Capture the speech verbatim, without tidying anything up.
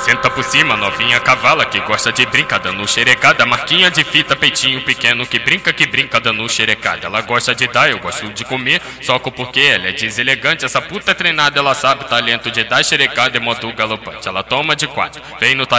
Senta por cima, novinha cavala que gosta de brincar dando xerecada. Marquinha de fita, peitinho pequeno que brinca, que brinca dando xerecada. Ela gosta de dar, eu gosto de comer, soco porque ela é deselegante. Essa puta é treinada, ela sabe o talento de dar xerecada e moto galopante. Ela toma de quatro, vem no